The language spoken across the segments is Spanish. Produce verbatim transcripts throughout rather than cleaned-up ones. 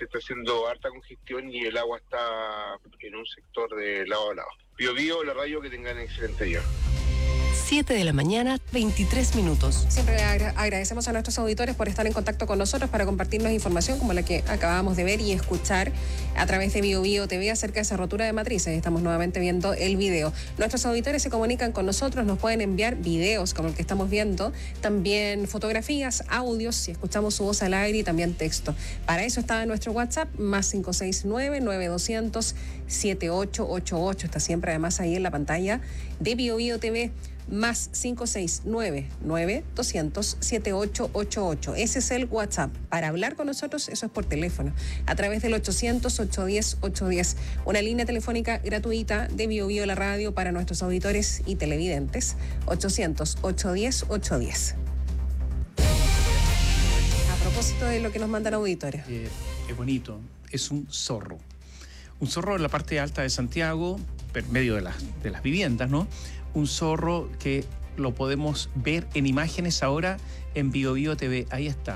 se está haciendo harta congestión y el agua está en un sector de lado a lado. Bio Bio, la radio, que tengan excelente día. siete de la mañana, veintitrés minutos. Siempre agra- agradecemos a nuestros auditores por estar en contacto con nosotros para compartirnos información como la que acabamos de ver y escuchar a través de Bio Bio T V acerca de esa rotura de matrices. Estamos nuevamente viendo el video. Nuestros auditores se comunican con nosotros, nos pueden enviar videos como el que estamos viendo, también fotografías, audios, si escuchamos su voz al aire y también texto. Para eso está nuestro WhatsApp, más cinco seis nueve, nueve dos cero cero, siete ocho ocho ocho. Está siempre además ahí en la pantalla de Bio Bio T V. Más cinco seis nueve, nueve dos cero cero, siete ocho ocho ocho. Ese es el WhatsApp. Para hablar con nosotros, eso es por teléfono, a través del ochocientos, ochocientos diez, ochocientos diez. Una línea telefónica gratuita de Bio Bio la radio para nuestros auditores y televidentes. ochocientos, ochocientos diez, ochocientos diez. A propósito de lo que nos mandan auditores. Eh, es bonito. Es un zorro. Un zorro en la parte alta de Santiago, en medio de las, de las viviendas, ¿no? Un zorro que lo podemos ver en imágenes ahora en Bio Bio T V. Ahí está.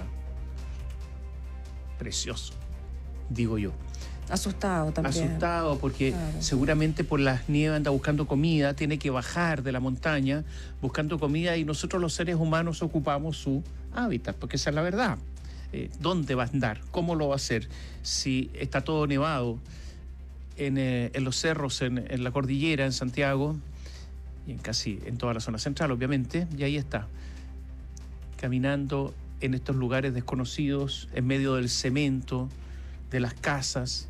Precioso, digo yo. Asustado también. Asustado porque claro, seguramente por las nieves anda buscando comida, tiene que bajar de la montaña buscando comida y nosotros los seres humanos ocupamos su hábitat, porque esa es la verdad. Eh, ¿Dónde va a andar? ¿Cómo lo va a hacer? Si está todo nevado en, eh, en los cerros, en, en la cordillera, en Santiago, y en casi en toda la zona central, obviamente, y ahí está, caminando en estos lugares desconocidos, en medio del cemento, de las casas,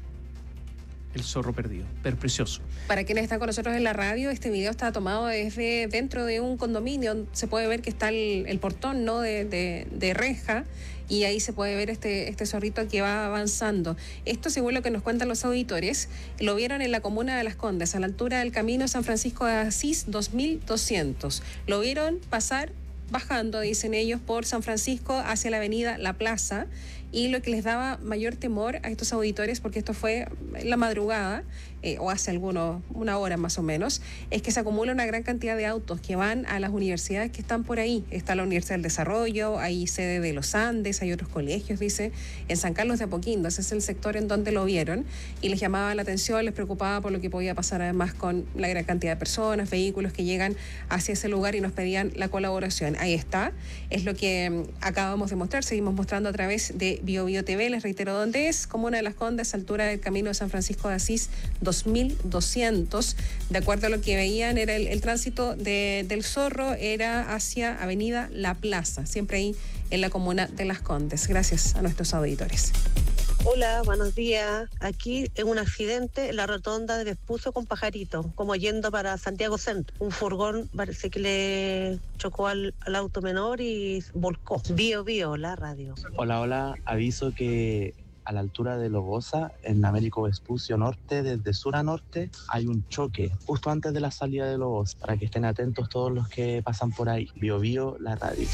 el zorro perdido, pero precioso. Para quienes están con nosotros en la radio, este video está tomado desde dentro de un condominio. Se puede ver que está el, el portón, ¿no?, de, de, de reja, y ahí se puede ver este, este zorrito que va avanzando. Esto, según lo que nos cuentan los auditores, lo vieron en la comuna de Las Condes, a la altura del camino San Francisco de Asís dos mil doscientos. Lo vieron pasar bajando, dicen ellos, por San Francisco hacia la avenida La Plaza, y lo que les daba mayor temor a estos auditores, porque esto fue en la madrugada, eh, o hace algunos, una hora más o menos, es que se acumula una gran cantidad de autos que van a las universidades que están por ahí. Está la Universidad del Desarrollo, hay sede de los Andes, hay otros colegios, dice, en San Carlos de Apoquindo. Ese es el sector en donde lo vieron, y les llamaba la atención, les preocupaba por lo que podía pasar además con la gran cantidad de personas, vehículos que llegan hacia ese lugar, y nos pedían la colaboración. Ahí está, es lo que mm, acabamos de mostrar, seguimos mostrando a través de Bio Bio T V. Les reitero dónde es: comuna de Las Condes, altura del camino de San Francisco de Asís dos mil doscientos. De acuerdo a lo que veían, era el, el tránsito de, del zorro era hacia avenida La Plaza, siempre ahí en la comuna de Las Condes. Gracias a nuestros auditores. Hola, buenos días. Aquí en un accidente en la rotonda de Vespucio con Pajarito, como yendo para Santiago Centro. Un furgón parece que le chocó al, al auto menor y volcó. Bio Bio, la radio. Hola, hola. Aviso que a la altura de Logosa, en Américo Vespucio Norte, desde sur a norte, hay un choque justo antes de la salida de Logosa, para que estén atentos todos los que pasan por ahí. Bio Bio, la radio.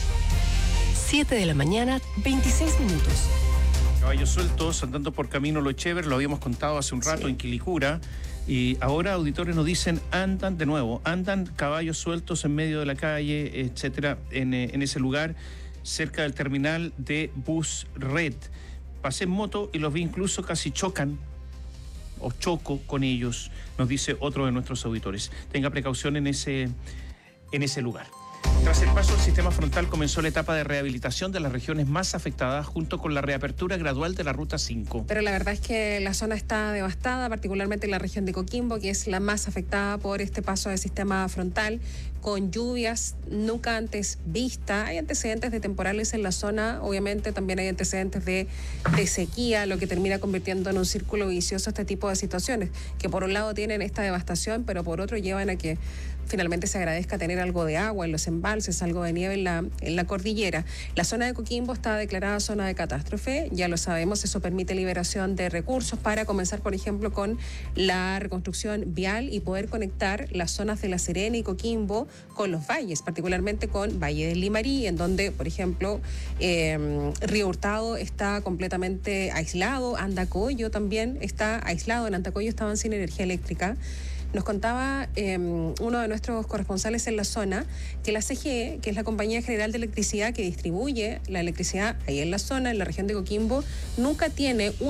siete de la mañana, veintiséis minutos. Caballos sueltos andando por camino Lo Echever, lo habíamos contado hace un rato, sí, en Quilicura, y ahora auditores nos dicen, andan de nuevo, andan caballos sueltos en medio de la calle, etcétera, en, en ese lugar, cerca del terminal de Bus Red. Pasé en moto y los vi, incluso casi chocan, o choco con ellos, nos dice otro de nuestros auditores. Tenga precaución en ese, en ese lugar. Tras el paso del sistema frontal comenzó la etapa de rehabilitación de las regiones más afectadas junto con la reapertura gradual de la Ruta cinco. Pero la verdad es que la zona está devastada, particularmente en la región de Coquimbo, que es la más afectada por este paso del sistema frontal, con lluvias nunca antes vistas. Hay antecedentes de temporales en la zona, obviamente también hay antecedentes de, de sequía, lo que termina convirtiendo en un círculo vicioso este tipo de situaciones, que por un lado tienen esta devastación, pero por otro llevan a que finalmente se agradezca tener algo de agua en los embalses, algo de nieve en la, en la cordillera. La zona de Coquimbo está declarada zona de catástrofe, ya lo sabemos, eso permite liberación de recursos para comenzar, por ejemplo, con la reconstrucción vial y poder conectar las zonas de La Serena y Coquimbo con los valles, particularmente con Valle del Limarí, en donde, por ejemplo, eh, Río Hurtado está completamente aislado, Andacollo también está aislado, en Andacollo estaban sin energía eléctrica. Nos contaba eh, uno de nuestros corresponsales en la zona que la C G E, que es la Compañía General de Electricidad que distribuye la electricidad ahí en la zona, en la región de Coquimbo, nunca tiene un